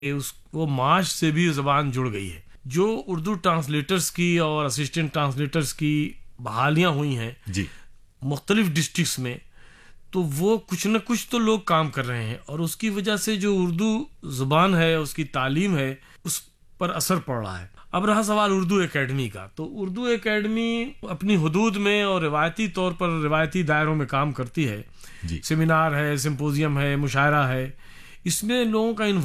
वो मार्च से भी ज़बान जुड़ गई है। जो उर्दू ट्रांसलेटर्स की और असिस्टेंट ट्रांसलेटर्स की बहालियां हुई हैं जी मुख्तलिफ डिस्ट्रिक्ट्स में, तो वो कुछ न कुछ तो लोग काम कर रहे हैं और उसकी वजह से जो उर्दू ज़ुबान है, उसकी तालीम है, उस पर असर पड़ रहा है। अब रहा सवाल उर्दू एकेडमी का, तो उर्दू एकेडमी अपनी हुदूद में और रिवायती तौर पर रिवायती दायरों में काम करती है। जी सेमिनार है, सिंपोजियम है, मुशायरा है, इसमें लोगों का